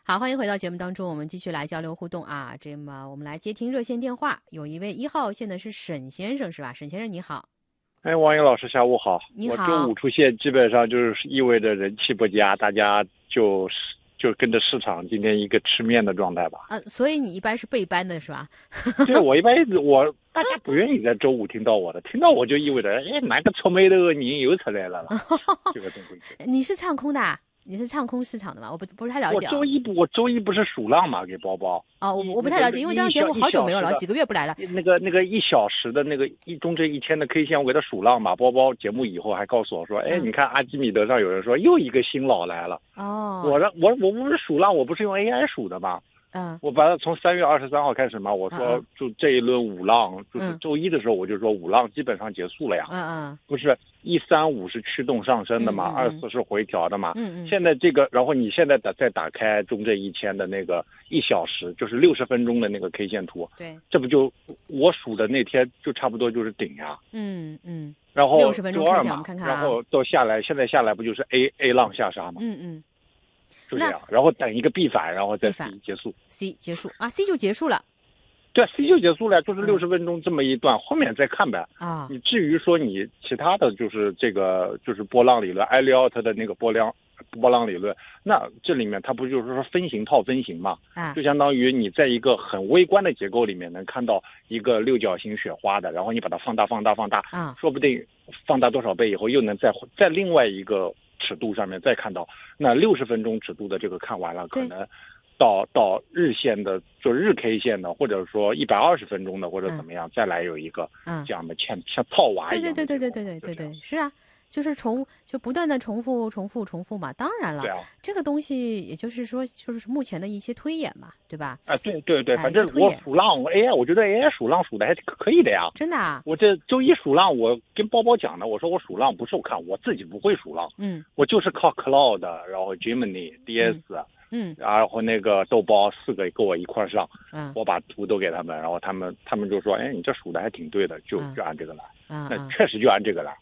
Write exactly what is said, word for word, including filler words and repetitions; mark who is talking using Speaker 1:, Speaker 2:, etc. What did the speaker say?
Speaker 1: 好，欢迎回到节目当中，我们继续来交流互动啊。这么我们来接听热线电话，有一位一号线的是沈先生是吧？沈先生你好。
Speaker 2: 哎，王英老师下午好。
Speaker 1: 你好。
Speaker 2: 我周五出现基本上就是意味着人气不佳，大家就是就跟着市场今天一个吃面的状态吧。
Speaker 1: 呃，所以你一般是背班的是吧？
Speaker 2: 对，我一般我大家不愿意在周五听到我的，听到我就意味着哎，哪个臭美的人又出来了啦。这个东西。
Speaker 1: 你是唱空的啊？你是唱空市场的吗？我不不是太了解、啊。
Speaker 2: 我周一不，我周一不是数浪嘛，给包包。
Speaker 1: 哦，我我不太了解，因为这档节目好久没有了，几个月不来了。
Speaker 2: 那个那个一小时的那个一中这一天的 K 线，我给他数浪嘛。包包节目以后还告诉我说，哎，嗯、你看阿基米德上有人说又一个新老来了。
Speaker 1: 哦。
Speaker 2: 我让我我不是数浪，我不是用 A I 数的吗？
Speaker 1: 嗯。
Speaker 2: 我把它从三月二十三号开始嘛，我说就这一轮五浪，就是周一的时候我就说五浪基本上结束了呀。
Speaker 1: 嗯嗯。
Speaker 2: 不是一三五是驱动上升的嘛，二四是回调的嘛。
Speaker 1: 嗯嗯。
Speaker 2: 现在这个，然后你现在打再打开中证一千的那个一小时，就是六十分钟的那个 K 线图。
Speaker 1: 对。
Speaker 2: 这不就我数的那天就差不多就是顶呀。
Speaker 1: 嗯嗯。
Speaker 2: 然后
Speaker 1: 六十分钟 K 线我
Speaker 2: 嘛
Speaker 1: 们看看、
Speaker 2: 啊、然后到下来，现在下来不就是 A A 浪下杀吗？
Speaker 1: 嗯嗯。
Speaker 2: 就这样，然后等一个 B 反，然后再 C 结束。
Speaker 1: C 结束啊 ，C 就结束了。
Speaker 2: 对 ，C 就结束了，就是六十分钟这么一段，嗯、后面再看呗。
Speaker 1: 啊，
Speaker 2: 你至于说你其他的就是这个就是波浪理论，艾利奥特的那个波浪波浪理论，那这里面它不就是说分型套分型嘛？
Speaker 1: 啊，
Speaker 2: 就相当于你在一个很微观的结构里面能看到一个六角形雪花的，然后你把它放大放大放大，
Speaker 1: 啊，
Speaker 2: 说不定放大多少倍以后又能在在另外一个尺度上面再看到，那六十分钟尺度的这个看完了，可能到到日线的就日 K 线的，或者说一百二十分钟的或者怎么样，嗯、再来有一个这样的像像套娃一样的。
Speaker 1: 对对对对对对对对对，是啊，就是重就不断的重复重复重复嘛。当然了，
Speaker 2: 对啊，
Speaker 1: 这个东西也就是说就是目前的一些推演嘛，对吧？
Speaker 2: 啊，对对对，反正我数浪 A I， 我觉得 A I 数浪数的还可以的呀。
Speaker 1: 真的啊？
Speaker 2: 我这周一数浪，我跟包包讲的，我说我数浪不是我看，我自己不会数浪，
Speaker 1: 嗯，
Speaker 2: 我就是靠 Cloud， 然后 Gemini、D S，
Speaker 1: 嗯，
Speaker 2: 然后那个豆包四个跟我一块上，
Speaker 1: 嗯，
Speaker 2: 我把图都给他们，然后他们他们就说，哎，你这数的还挺对的，就就按这个来，
Speaker 1: 嗯，
Speaker 2: 那确实就按这个来。